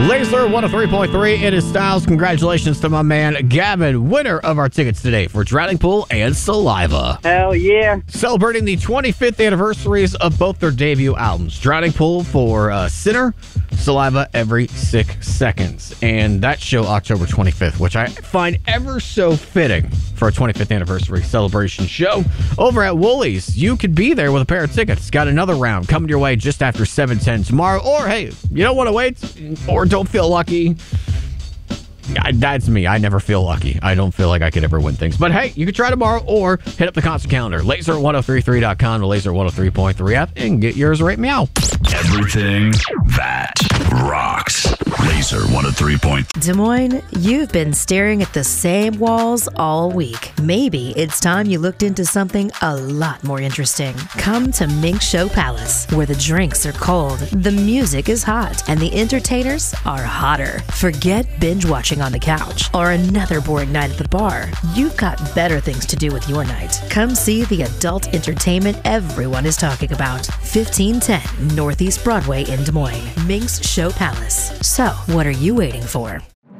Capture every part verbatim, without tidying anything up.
Laser one oh three point three, it is Styles. Congratulations to my man Gavin, winner of our tickets today for Drowning Pool and Saliva. Hell yeah. Celebrating the twenty-fifth anniversaries of both their debut albums. Drowning Pool for uh, Sinner, Saliva Every Six Seconds. And that show October twenty-fifth, which I find ever so fitting for a twenty-fifth anniversary celebration show over at Woolies. You could be there with a pair of tickets. Got another round coming your way just after seven ten tomorrow. Or, hey, you don't want to wait or don't feel lucky. I, that's me. I never feel lucky. I don't feel like I could ever win things. But hey, you can try tomorrow or hit up the concert calendar. laser ten thirty-three dot com, the Laser one oh three point three app, and get yours right meow. Everything that rocks. Laser one oh three point three. Des Moines, you've been staring at the same walls all week. Maybe it's time you looked into something a lot more interesting. Come to Mink Show Palace, where the drinks are cold, the music is hot, and the entertainers are hotter. Forget binge watching on the couch or another boring night at the bar. You've got better things to do with your night. Come see the adult entertainment everyone is talking about. fifteen ten Northeast Broadway in Des Moines. Mink's Show Palace. So, what are you waiting for?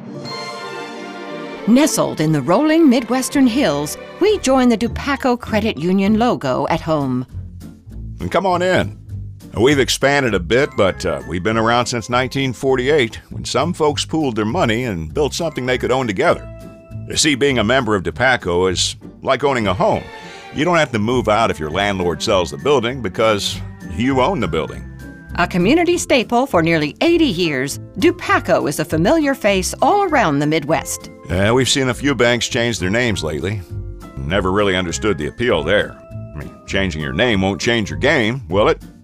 Nestled in the rolling Midwestern hills, we join the Dupaco Credit Union logo at home. And come on in. We've expanded a bit, but uh, we've been around since nineteen forty-eight, when some folks pooled their money and built something they could own together. You see, being a member of Dupaco is like owning a home. You don't have to move out if your landlord sells the building because you own the building. A community staple for nearly eighty years, Dupaco is a familiar face all around the Midwest. Uh, we've seen a few banks change their names lately. Never really understood the appeal there. I mean, changing your name won't change your game, will it?